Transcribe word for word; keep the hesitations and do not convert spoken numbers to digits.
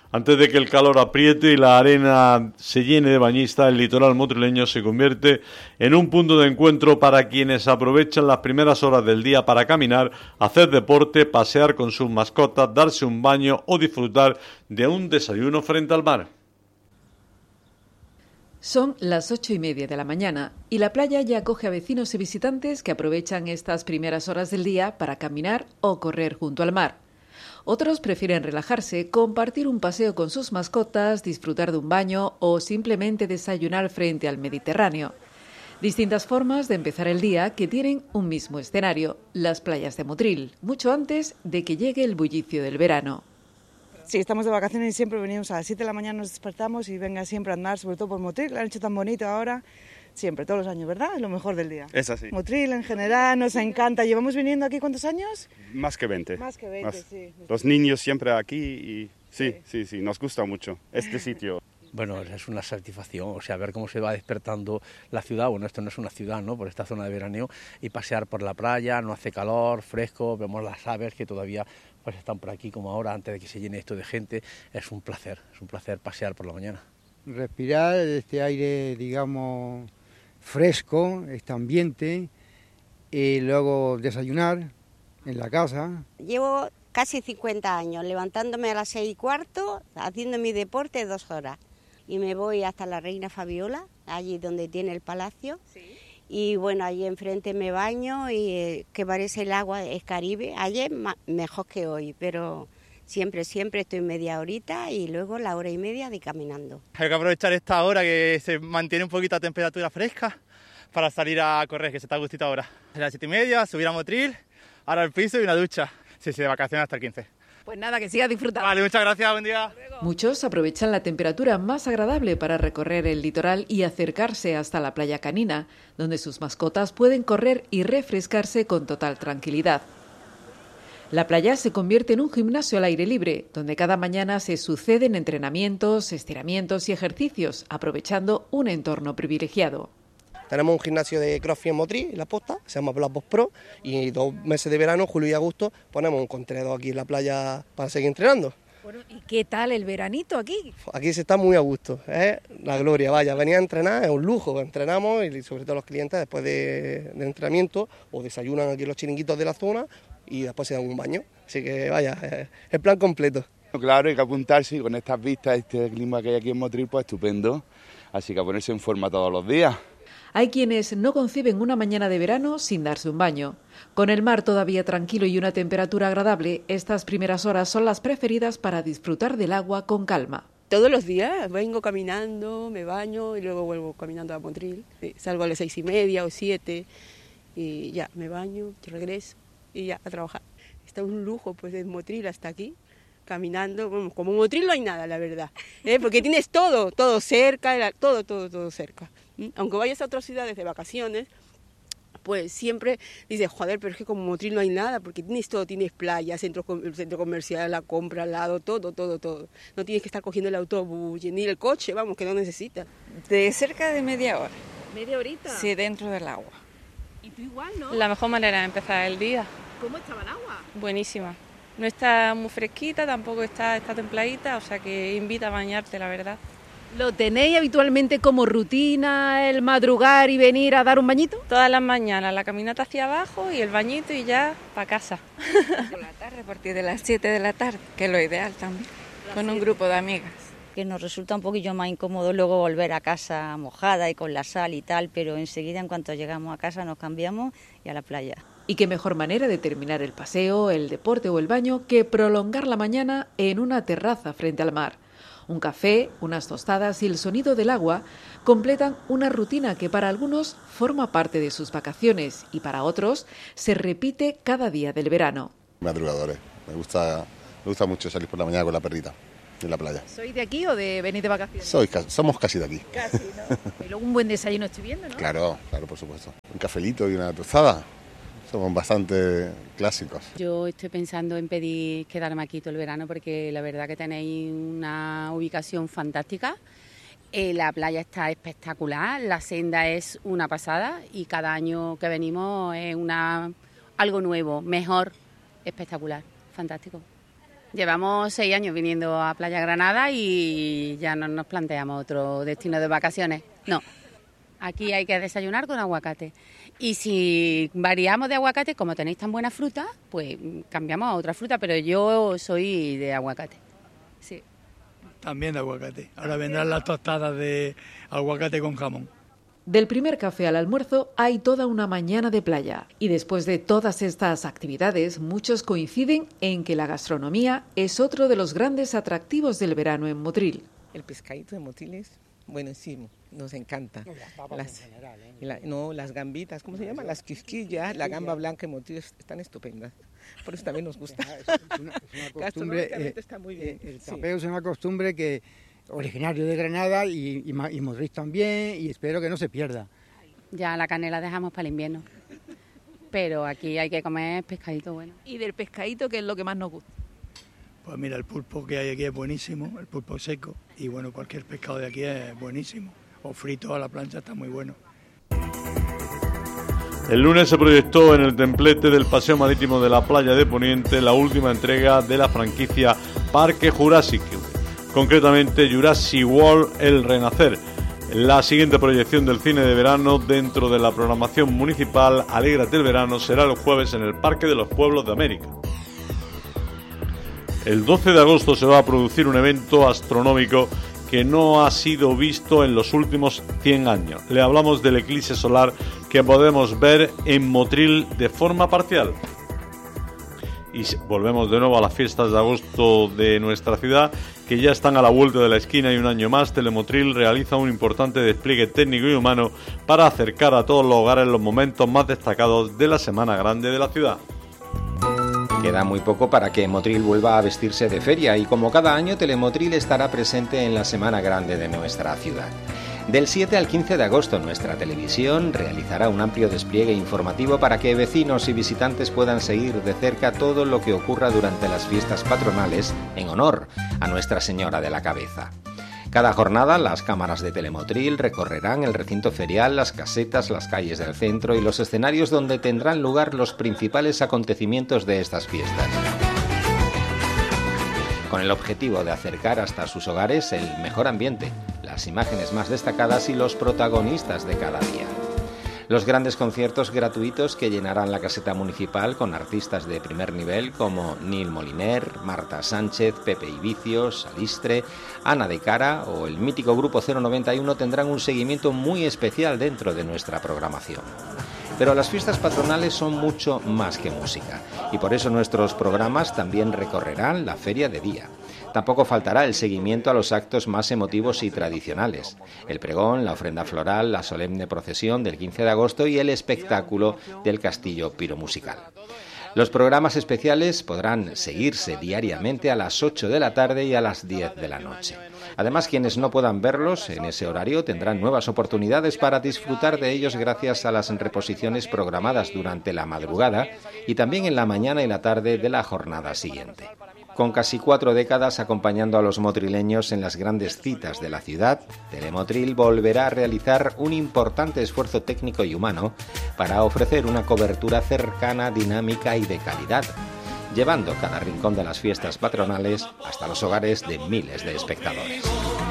Antes de que el calor apriete y la arena se llene de bañistas, el litoral motrileño se convierte en un punto de encuentro para quienes aprovechan las primeras horas del día para caminar, hacer deporte, pasear con sus mascotas, darse un baño o disfrutar de un desayuno frente al mar. Son las ocho y media de la mañana y la playa ya acoge a vecinos y visitantes que aprovechan estas primeras horas del día para caminar o correr junto al mar. Otros prefieren relajarse, compartir un paseo con sus mascotas, disfrutar de un baño o simplemente desayunar frente al Mediterráneo. Distintas formas de empezar el día que tienen un mismo escenario, las playas de Motril, mucho antes de que llegue el bullicio del verano. Sí, estamos de vacaciones y siempre venimos a las siete de la mañana, nos despertamos y venga siempre a andar, sobre todo por Motril, lo han hecho tan bonito ahora. Siempre, todos los años, ¿verdad? Es lo mejor del día. Es así. Motril en general nos encanta. ¿Llevamos viniendo aquí cuántos años? Más que veinte. Más que veinte, Más. sí. Los niños siempre aquí y sí, sí, sí, sí, nos gusta mucho este sitio. Bueno, es una satisfacción, o sea, ver cómo se va despertando la ciudad. Bueno, esto no es una ciudad, ¿no?, por esta zona de veraneo, y pasear por la playa, no hace calor, fresco, vemos las aves que todavía pues están por aquí como ahora, antes de que se llene esto de gente. Es un placer, es un placer pasear por la mañana. Respirar este aire, digamos, fresco, este ambiente, y luego desayunar en la casa. Llevo casi cincuenta años levantándome a las seis y cuarto, haciendo mi deporte dos horas. Y me voy hasta la Reina Fabiola, allí donde tiene el palacio. Sí. Y bueno, allí enfrente me baño y eh, que parece el agua es Caribe. Ayer mejor que hoy, pero siempre, siempre estoy media horita y luego la hora y media de caminando. Hay que aprovechar esta hora que se mantiene un poquito la temperatura fresca para salir a correr, que se está a gustito ahora. A las siete y media, subir a Motril, ahora al piso y una ducha. Sí, sí, de vacaciones hasta el quince. Pues nada, que siga disfrutando. Vale, muchas gracias, buen día. Muchos aprovechan la temperatura más agradable para recorrer el litoral y acercarse hasta la playa canina, donde sus mascotas pueden correr y refrescarse con total tranquilidad. La playa se convierte en un gimnasio al aire libre, donde cada mañana se suceden entrenamientos, estiramientos y ejercicios, aprovechando un entorno privilegiado. Tenemos un gimnasio de CrossFit en Motril, en La Posta, se llama Black Box Pro, y dos meses de verano, julio y agosto, ponemos un contenedor aquí en la playa para seguir entrenando. Bueno, ¿y qué tal el veranito aquí? Aquí se está muy a gusto, es la gloria, vaya, venir a entrenar es un lujo, entrenamos y sobre todo los clientes después de, de entrenamiento o desayunan aquí en los chiringuitos de la zona y después se dan un baño, así que vaya, es el plan completo. Claro, hay que apuntarse y con estas vistas, este clima que hay aquí en Motril, pues estupendo, así que a ponerse en forma todos los días. Hay quienes no conciben una mañana de verano sin darse un baño. Con el mar todavía tranquilo y una temperatura agradable, estas primeras horas son las preferidas para disfrutar del agua con calma. Todos los días vengo caminando, me baño y luego vuelvo caminando a Motril. Salgo a las seis y media o siete y ya me baño, regreso y ya a trabajar. Está un lujo pues de Motril hasta aquí, caminando. Como en Motril no hay nada, la verdad, ¿eh? Porque tienes todo, todo cerca, todo, todo, todo cerca. Aunque vayas a otras ciudades de vacaciones, pues siempre dices, joder, pero es que como Motril no hay nada, porque tienes todo, tienes playa, centro, centro comercial, la compra al lado, todo, todo, todo. No tienes que estar cogiendo el autobús, ni el coche, vamos, que no necesitas. De cerca de media hora. ¿Media horita? Sí, dentro del agua. ¿Y tú igual, no? La mejor manera de empezar el día. ¿Cómo estaba el agua? Buenísima. No está muy fresquita, tampoco está, está templadita, o sea que invita a bañarte, la verdad. ¿Lo tenéis habitualmente como rutina, el madrugar y venir a dar un bañito? Todas las mañanas, la caminata hacia abajo y el bañito y ya para casa. Por la tarde, a partir de las siete de la tarde, que es lo ideal también, con un grupo de amigas. Que nos resulta un poquillo más incómodo luego volver a casa mojada y con la sal y tal, pero enseguida en cuanto llegamos a casa nos cambiamos y a la playa. Y qué mejor manera de terminar el paseo, el deporte o el baño que prolongar la mañana en una terraza frente al mar. Un café, unas tostadas y el sonido del agua completan una rutina que para algunos forma parte de sus vacaciones y para otros se repite cada día del verano. Madrugadores, me gusta, me gusta mucho salir por la mañana con la perrita en la playa. ¿Sois de aquí o de venir de vacaciones? Soy, somos casi de aquí. Casi, ¿no? Y luego un buen desayuno estoy viendo, ¿no? Claro, claro, por supuesto. Un cafelito y una tostada. Somos bastante clásicos. Yo estoy pensando en pedir quedarme aquí todo el verano porque la verdad que tenéis una ubicación fantástica. Eh, la playa está espectacular, la senda es una pasada y cada año que venimos es una, algo nuevo, mejor, espectacular, fantástico. Llevamos seis años viniendo a Playa Granada y ya no nos planteamos otro destino de vacaciones. No, aquí hay que desayunar con aguacate. Y si variamos de aguacate, como tenéis tan buena fruta, pues cambiamos a otra fruta, pero yo soy de aguacate. Sí. También de aguacate. Ahora vendrán las tostadas de aguacate con jamón. Del primer café al almuerzo hay toda una mañana de playa y después de todas estas actividades muchos coinciden en que la gastronomía es otro de los grandes atractivos del verano en Motril. El pescadito de Motril es buenísimo, nos encanta. Las, las, general, ¿eh? la, no, las gambitas, ¿cómo se llama? Las quisquillas, la gamba blanca de Motril están estupendas. Por eso también nos gusta. Es una, es una costumbre, eh, está muy bien. El tapeo sí. Es una costumbre que originario de Granada y, y, y Motril también, y espero que no se pierda. Ya la canela dejamos para el invierno, pero aquí hay que comer pescadito bueno. ¿Y del pescadito qué es lo que más nos gusta? Pues mira, el pulpo que hay aquí es buenísimo, el pulpo seco, y bueno, cualquier pescado de aquí es buenísimo, o frito a la plancha está muy bueno. El lunes se proyectó en el templete del Paseo Marítimo de la Playa de Poniente la última entrega de la franquicia Parque Jurásico, concretamente Jurassic World El Renacer. La siguiente proyección del cine de verano dentro de la programación municipal Alégrate el Verano será el jueves en el Parque de los Pueblos de América. El doce de agosto se va a producir un evento astronómico que no ha sido visto en los últimos cien años. Le hablamos del eclipse solar que podemos ver en Motril de forma parcial. Y volvemos de nuevo a las fiestas de agosto de nuestra ciudad, que ya están a la vuelta de la esquina, y un año más Telemotril realiza un importante despliegue técnico y humano para acercar a todos los hogares los momentos más destacados de la Semana Grande de la ciudad. Queda muy poco para que Motril vuelva a vestirse de feria y como cada año Telemotril estará presente en la Semana Grande de nuestra ciudad. Del siete al quince de agosto nuestra televisión realizará un amplio despliegue informativo para que vecinos y visitantes puedan seguir de cerca todo lo que ocurra durante las fiestas patronales en honor a Nuestra Señora de la Cabeza. Cada jornada las cámaras de Telemotril recorrerán el recinto ferial, las casetas, las calles del centro y los escenarios donde tendrán lugar los principales acontecimientos de estas fiestas, con el objetivo de acercar hasta sus hogares el mejor ambiente, las imágenes más destacadas y los protagonistas de cada día. Los grandes conciertos gratuitos que llenarán la caseta municipal con artistas de primer nivel como Nil Moliner, Marta Sánchez, Pepe Ibicios, Alistre, Ana de Cara o el mítico Grupo cero noventa y uno tendrán un seguimiento muy especial dentro de nuestra programación. Pero las fiestas patronales son mucho más que música y por eso nuestros programas también recorrerán la feria de día. Tampoco faltará el seguimiento a los actos más emotivos y tradicionales: el pregón, la ofrenda floral, la solemne procesión del quince de agosto y el espectáculo del castillo piromusical. Los programas especiales podrán seguirse diariamente a las ocho de la tarde y a las diez de la noche. Además, quienes no puedan verlos en ese horario tendrán nuevas oportunidades para disfrutar de ellos gracias a las reposiciones programadas durante la madrugada y también en la mañana y la tarde de la jornada siguiente. Con casi cuatro décadas acompañando a los motrileños en las grandes citas de la ciudad, Telemotril volverá a realizar un importante esfuerzo técnico y humano para ofrecer una cobertura cercana, dinámica y de calidad, llevando cada rincón de las fiestas patronales hasta los hogares de miles de espectadores.